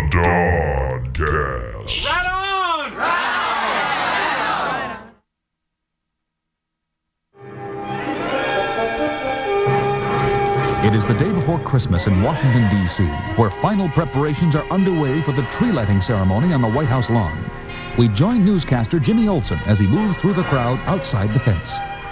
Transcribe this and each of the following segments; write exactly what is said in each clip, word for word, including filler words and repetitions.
Dawncast. Right on! Right on! It is the day before Christmas in Washington, D C, where final preparations are underway for the tree lighting ceremony on the White House lawn. We join newscaster Jimmy Olsen as he moves through the crowd outside the fence.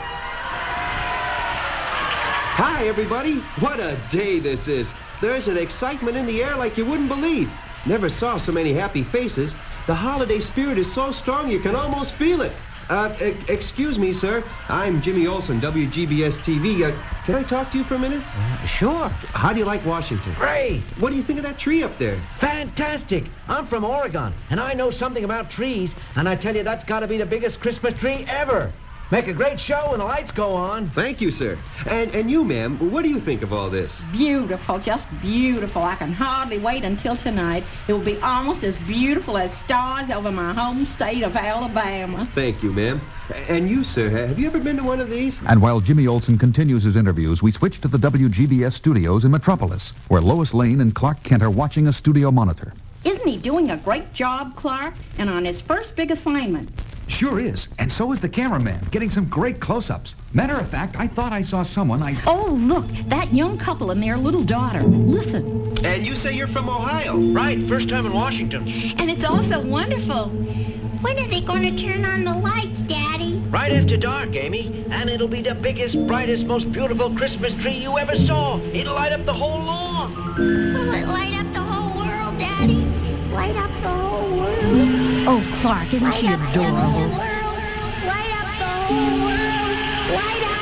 Hi, everybody. What a day this is. There's an excitement in the air like you wouldn't believe. Never saw so many happy faces. The holiday spirit is so strong you can almost feel it. Uh, e- excuse me, sir. I'm Jimmy Olsen, W G B S T V. Uh, can I talk to you for a minute? Uh, sure. How do you like Washington? Great. What do you think of that tree up there? Fantastic. I'm from Oregon, and I know something about trees, and I tell you, that's got to be the biggest Christmas tree ever. Make a great show when the lights go on. Thank you, sir. And and you, ma'am, what do you think of all this? Beautiful, just beautiful. I can hardly wait until tonight. It will be almost as beautiful as stars over my home state of Alabama. Thank you, ma'am. And you, sir, have you ever been to one of these? And while Jimmy Olsen continues his interviews, we switch to the W G B S studios in Metropolis, where Lois Lane and Clark Kent are watching a studio monitor. Isn't he doing a great job, Clark? And on his first big assignment. Sure is. And so is the cameraman, getting some great close-ups. Matter of fact, I thought I saw someone I... Oh, look, that young couple and their little daughter. Listen. And you say you're from Ohio. Right, first time in Washington. And it's also wonderful. When are they going to turn on the lights, Daddy? Right after dark, Amy. And it'll be the biggest, brightest, most beautiful Christmas tree you ever saw. It'll light up the whole lawn. Will it light up the whole world, Daddy? Light up the whole world. Oh, Clark, isn't Light she up the adorable? whole world. Light up the whole world. Light up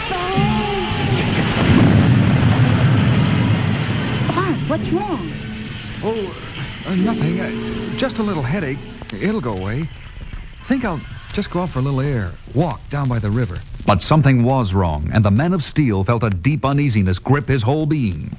the whole... Clark, what's wrong? Oh, uh, nothing. Uh, just a little headache. It'll go away. Think I'll just go out for a little air. Walk down by the river. But something was wrong, and the Man of Steel felt a deep uneasiness grip his whole being.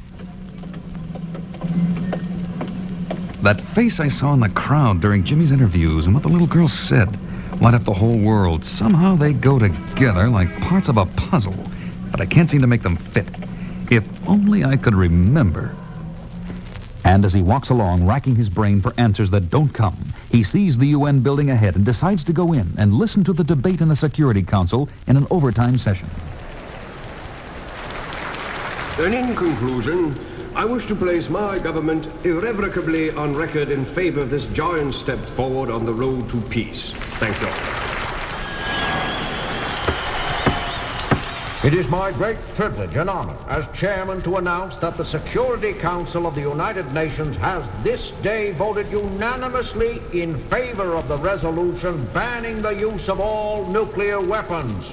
That face I saw in the crowd during Jimmy's interviews and what the little girl said, light up the whole world. Somehow they go together like parts of a puzzle, but I can't seem to make them fit. If only I could remember. And as he walks along, racking his brain for answers that don't come, he sees the U N building ahead and decides to go in and listen to the debate in the Security Council in an overtime session. And in conclusion, I wish to place my government irrevocably on record in favor of this giant step forward on the road to peace. Thank you. It is my great privilege and honor as chairman to announce that the Security Council of the United Nations has this day voted unanimously in favor of the resolution banning the use of all nuclear weapons.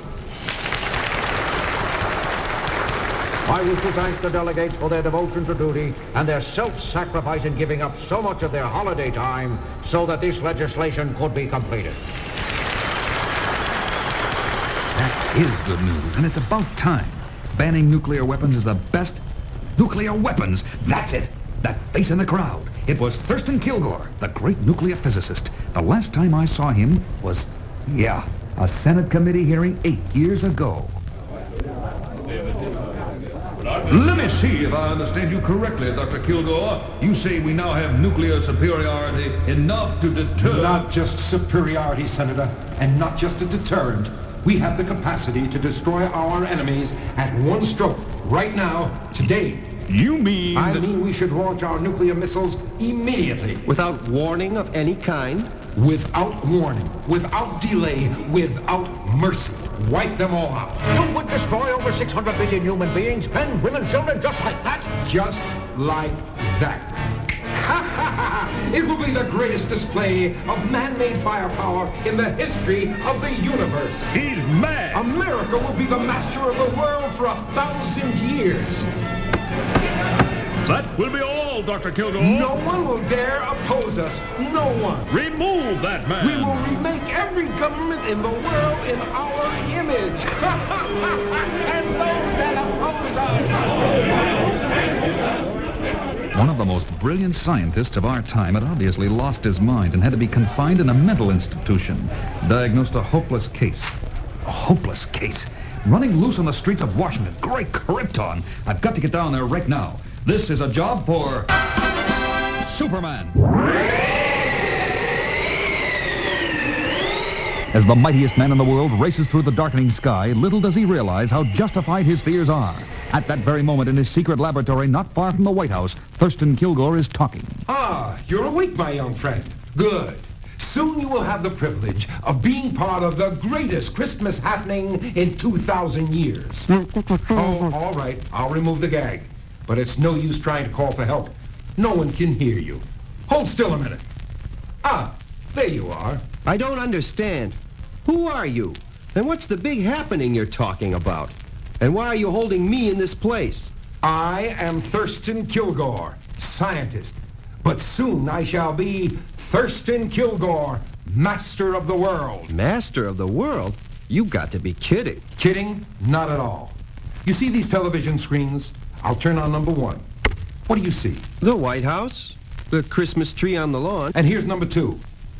I wish to thank the delegates for their devotion to duty and their self-sacrifice in giving up so much of their holiday time so that this legislation could be completed. That is good news, and it's about time. Banning nuclear weapons is the best... Nuclear weapons! That's it! That face in the crowd. It was Thurston Kilgore, the great nuclear physicist. The last time I saw him was, yeah, a Senate committee hearing eight years ago. Let me see if I understand you correctly, Doctor Kilgore. You say we now have nuclear superiority enough to deter... Not just superiority, Senator, and not just a deterrent. We have the capacity to destroy our enemies at one stroke, right now, today. You mean... I mean we should launch our nuclear missiles immediately. Without warning of any kind? Without warning, without delay, without mercy. Wipe them all out. You would destroy over six hundred billion human beings, men, women, children, just like that? Just like that. It will be the greatest display of man-made firepower in the history of the universe. He's mad. America will be the master of the world for a thousand years. That will be all, Doctor Kilgore. No one will dare oppose us. No one. Remove that man. We will remake every government in the world in our image. And those that oppose us. One of the most brilliant scientists of our time had obviously lost his mind and had to be confined in a mental institution. Diagnosed a hopeless case. A hopeless case. Running loose on the streets of Washington. Great Krypton. I've got to get down there right now. This is a job for... Superman. As the mightiest man in the world races through the darkening sky, little does he realize how justified his fears are. At that very moment in his secret laboratory not far from the White House, Thurston Kilgore is talking. Ah, you're awake, my young friend. Good. Soon you will have the privilege of being part of the greatest Christmas happening in two thousand years. Oh, all right. I'll remove the gag. But it's no use trying to call for help. No one can hear you. Hold still a minute. Ah, there you are. I don't understand. Who are you? And what's the big happening you're talking about? And why are you holding me in this place? I am Thurston Kilgore, scientist. But soon I shall be Thurston Kilgore, master of the world. Master of the world? You've got to be kidding. Kidding? Not at all. You see these television screens? I'll turn on number one. What do you see? The White House. The Christmas tree on the lawn. And here's number two.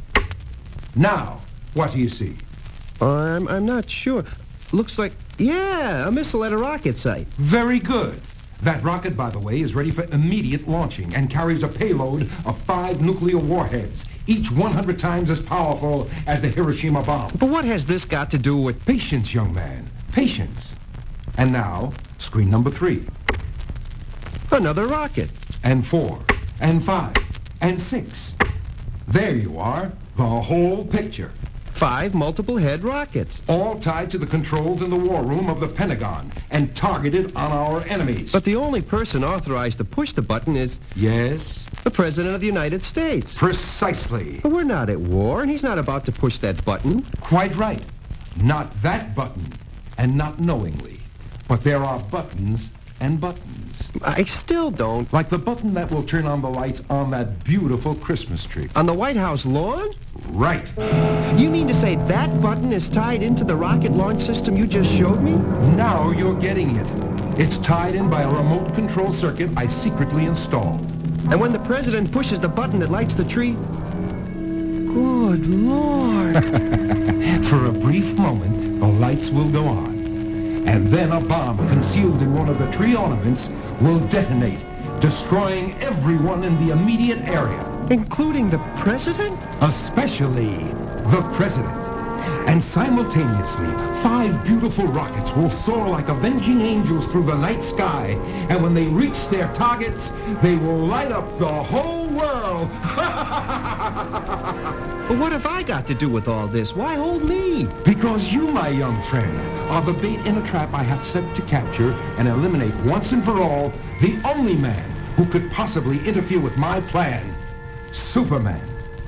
Now, what do you see? I'm, I'm not sure. Looks like, yeah, a missile at a rocket site. Very good. That rocket, by the way, is ready for immediate launching and carries a payload of five nuclear warheads, each one hundred times as powerful as the Hiroshima bomb. But what has this got to do with... Patience, young man. Patience. And now, screen number three. Another rocket. And four. And five. And six. There you are. The whole picture. Five multiple-head rockets. All tied to the controls in the war room of the Pentagon and targeted on our enemies. But the only person authorized to push the button is... Yes? The President of the United States. Precisely. But we're not at war, and he's not about to push that button. Quite right. Not that button, and not knowingly. But there are buttons and buttons. I still don't. Like the button that will turn on the lights on that beautiful Christmas tree. On the White House lawn? Right. You mean to say that button is tied into the rocket launch system you just showed me? Now you're getting it. It's tied in by a remote control circuit I secretly installed. And when the president pushes the button that lights the tree... Good Lord. For a brief moment, the lights will go on. And then a bomb concealed in one of the tree ornaments will detonate, destroying everyone in the immediate area. Including the president? Especially the president. And simultaneously, five beautiful rockets will soar like avenging angels through the night sky. And when they reach their targets, they will light up the whole world. But what have I got to do with all this? Why hold me? Because you, my young friend, are the bait in a trap I have set to capture and eliminate once and for all the only man who could possibly interfere with my plan, Superman.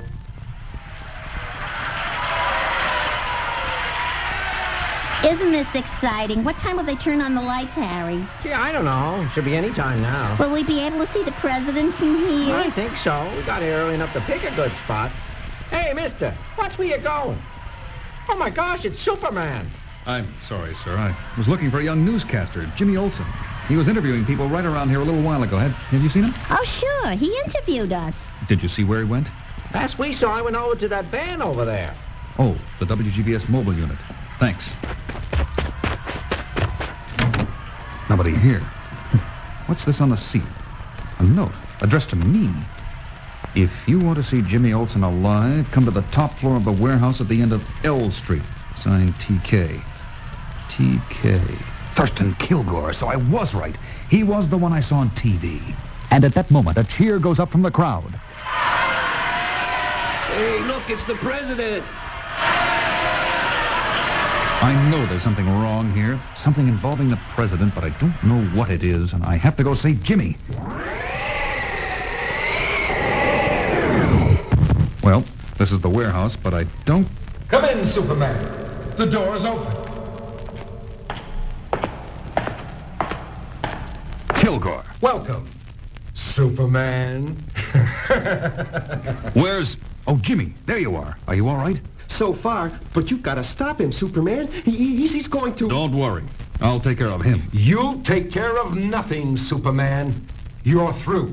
Isn't this exciting? What time will they turn on the lights, Harry? Yeah, I don't know. Should be any time now. Will we be able to see the president from here? I think so. We got here early enough to pick a good spot. Hey, mister, watch where you're going. Oh, my gosh, it's Superman. I'm sorry, sir. I was looking for a young newscaster, Jimmy Olsen. He was interviewing people right around here a little while ago. Have, have you seen him? Oh, sure. He interviewed us. Did you see where he went? Last we saw, I went over to that van over there. Oh, the W G B S mobile unit. Thanks. Nobody here. What's this on the seat? A note addressed to me. If you want to see Jimmy Olsen alive, come to the top floor of the warehouse at the end of L Street. Signed T K. T K. Thurston Kilgore, so I was right. He was the one I saw on T V. And at that moment, a cheer goes up from the crowd. Hey, look, it's the president. I know there's something wrong here, something involving the president, but I don't know what it is, and I have to go see Jimmy. Well, this is the warehouse, but I don't... Come in, Superman. The door's open. Kilgore. Welcome, Superman. Where's... Oh, Jimmy, there you are. Are you all right? So far, but you've got to stop him, Superman. He, he's, he's going to... Don't worry. I'll take care of him. You'll take care of nothing, Superman. You're through.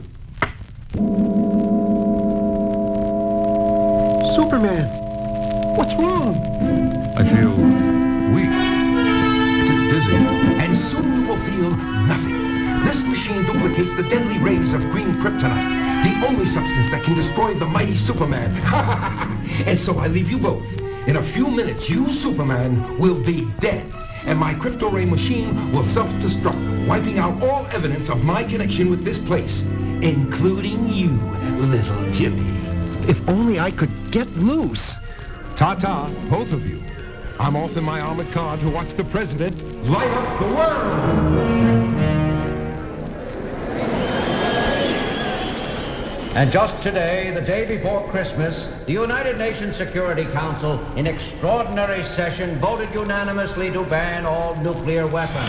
Superman, what's wrong? I feel weak. Dizzy. And soon you will feel nothing. This machine duplicates the deadly rays of green kryptonite. The only substance that can destroy the mighty Superman. And so I leave you both. In a few minutes, you, Superman, will be dead. And my crypto ray machine will self-destruct, wiping out all evidence of my connection with this place, including you, little Jimmy. If only I could get loose. Ta-ta, both of you. I'm off in my armored car to watch the president light up the world. And just today, the day before Christmas, the United Nations Security Council, in extraordinary session, voted unanimously to ban all nuclear weapons.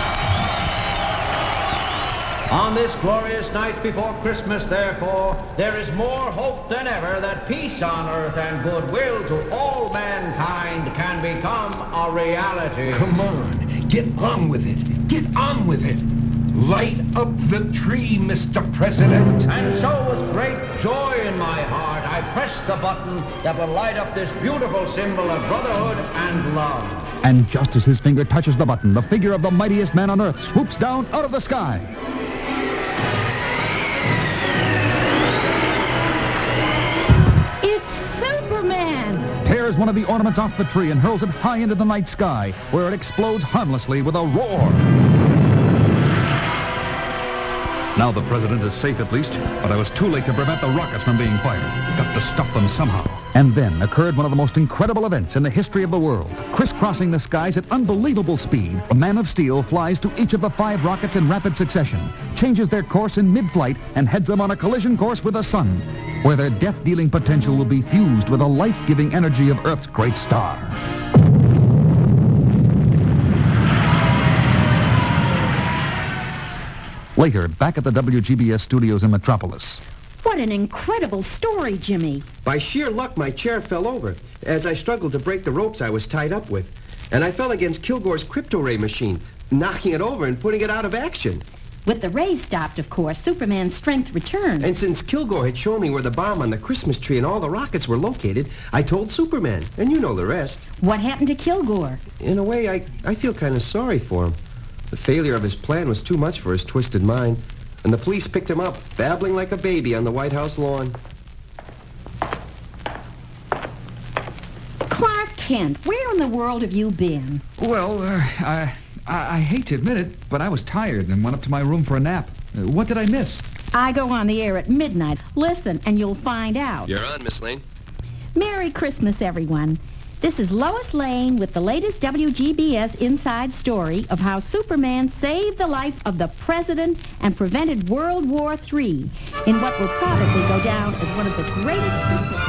On this glorious night before Christmas, therefore, there is more hope than ever that peace on earth and goodwill to all mankind can become a reality. Come on, get on with it. Get on with it. Light up the tree, Mister President. And so, with great joy in my heart, I press the button that will light up this beautiful symbol of brotherhood and love. And just as his finger touches the button, the figure of the mightiest man on earth swoops down out of the sky. It's Superman! Tears one of the ornaments off the tree and hurls it high into the night sky, where it explodes harmlessly with a roar. Now the president is safe at least, but I was too late to prevent the rockets from being fired. Got to stop them somehow. And then occurred one of the most incredible events in the history of the world. Crisscrossing the skies at unbelievable speed, a Man of Steel flies to each of the five rockets in rapid succession, changes their course in mid-flight, and heads them on a collision course with the sun, where their death-dealing potential will be fused with the life-giving energy of Earth's great star. Later, back at the W G B S studios in Metropolis. What an incredible story, Jimmy. By sheer luck, my chair fell over as I struggled to break the ropes I was tied up with. And I fell against Kilgore's crypto ray machine, knocking it over and putting it out of action. With the rays stopped, of course, Superman's strength returned. And since Kilgore had shown me where the bomb on the Christmas tree and all the rockets were located, I told Superman, and you know the rest. What happened to Kilgore? In a way, I, I feel kind of sorry for him. The failure of his plan was too much for his twisted mind, and the police picked him up, babbling like a baby on the White House lawn. Clark Kent, where in the world have you been? Well, uh, I, I, I hate to admit it, but I was tired and went up to my room for a nap. Uh, what did I miss? I go on the air at midnight. Listen, and you'll find out. You're on, Miss Lane. Merry Christmas, everyone. This is Lois Lane with the latest W G B S inside story of how Superman saved the life of the president and prevented World War Three in what will probably go down as one of the greatest Christmas